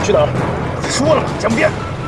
去哪儿？说了嘛，江边。